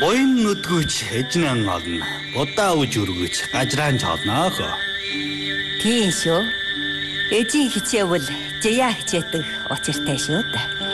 Оин нүдгүүч хэжнэн олно. Будаа үж өргөж гажраан чолноо хөө. Тийм шүү. Эжийн хичээвэл жия хичээдэг учиртай шүү дээ.